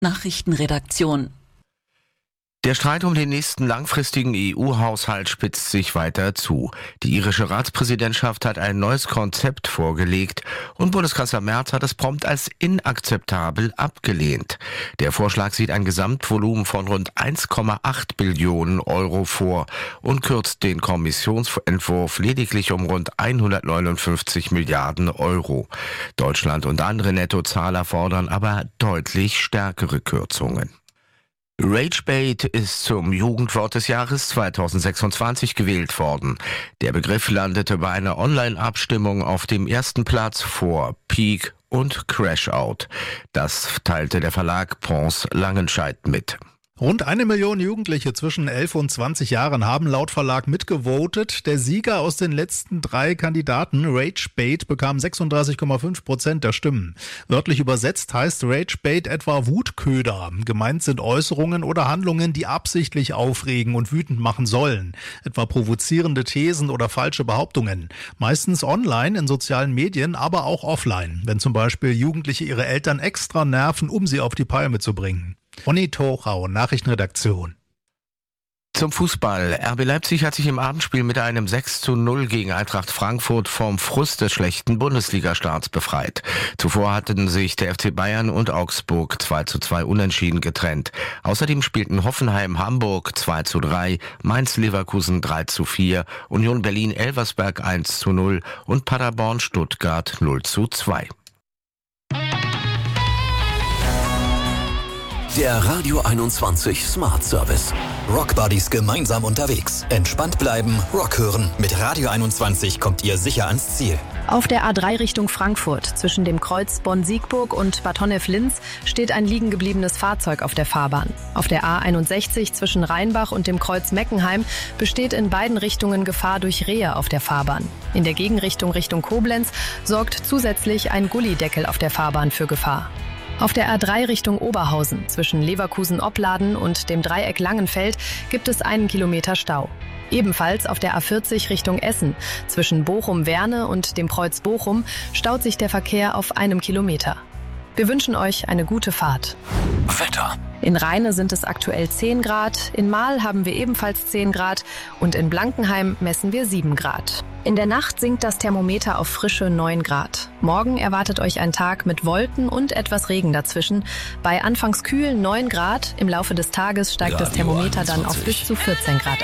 Nachrichtenredaktion. Der Streit um den nächsten langfristigen EU-Haushalt spitzt sich weiter zu. Die irische Ratspräsidentschaft hat ein neues Konzept vorgelegt und Bundeskanzler Merz hat es prompt als inakzeptabel abgelehnt. Der Vorschlag sieht ein Gesamtvolumen von rund 1,8 Billionen Euro vor und kürzt den Kommissionsentwurf lediglich um rund 159 Milliarden Euro. Deutschland und andere Nettozahler fordern aber deutlich stärkere Kürzungen. Ragebait ist zum Jugendwort des Jahres 2026 gewählt worden. Der Begriff landete bei einer Online-Abstimmung auf dem ersten Platz vor Peak und Crashout. Das teilte der Verlag Pons Langenscheidt mit. Rund 1 Million Jugendliche zwischen 11 und 20 Jahren haben laut Verlag mitgevotet. Der Sieger aus den letzten 3 Kandidaten, Ragebait, bekam 36,5% der Stimmen. Wörtlich übersetzt heißt Ragebait etwa Wutköder. Gemeint sind Äußerungen oder Handlungen, die absichtlich aufregen und wütend machen sollen. Etwa provozierende Thesen oder falsche Behauptungen. Meistens online, in sozialen Medien, aber auch offline. Wenn zum Beispiel Jugendliche ihre Eltern extra nerven, um sie auf die Palme zu bringen. Ronny Tochau, Nachrichtenredaktion. Zum Fußball. RB Leipzig hat sich im Abendspiel mit einem 6:0 gegen Eintracht Frankfurt vom Frust des schlechten Bundesliga-Starts befreit. Zuvor hatten sich der FC Bayern und Augsburg 2:2 unentschieden getrennt. Außerdem spielten Hoffenheim Hamburg 2:3, Mainz Leverkusen 3:4, Union Berlin Elversberg 1:0 und Paderborn Stuttgart 0:2. Der Radio 21 Smart Service. Rock Buddies gemeinsam unterwegs. Entspannt bleiben, Rock hören. Mit Radio 21 kommt ihr sicher ans Ziel. Auf der A3 Richtung Frankfurt, zwischen dem Kreuz Bonn-Siegburg und Bad Honnef-Linz, steht ein liegen gebliebenes Fahrzeug auf der Fahrbahn. Auf der A61 zwischen Rheinbach und dem Kreuz Meckenheim besteht in beiden Richtungen Gefahr durch Rehe auf der Fahrbahn. In der Gegenrichtung Richtung Koblenz sorgt zusätzlich ein Gullideckel auf der Fahrbahn für Gefahr. Auf der A3 Richtung Oberhausen zwischen Leverkusen-Opladen und dem Dreieck Langenfeld gibt es 1 Kilometer Stau. Ebenfalls auf der A40 Richtung Essen zwischen Bochum-Werne und dem Kreuz Bochum staut sich der Verkehr auf 1 Kilometer. Wir wünschen euch eine gute Fahrt. Wetter. In Rheine sind es aktuell 10 Grad, in Mahl haben wir ebenfalls 10 Grad und in Blankenheim messen wir 7 Grad. In der Nacht sinkt das Thermometer auf frische 9 Grad. Morgen erwartet euch ein Tag mit Wolken und etwas Regen dazwischen. Bei anfangs kühlen 9 Grad, im Laufe des Tages steigt das Thermometer dann auf bis zu 14 Grad.